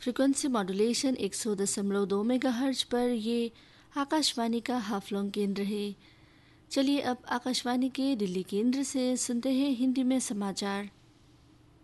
Frequency modulation 100.2 megahertz पर ये आकाशवाणी का हाफलोंग केंद्र है। चलिए अब आकाशवाणी के दिल्ली केंद्र से सुनते हैं हिंदी में समाचार।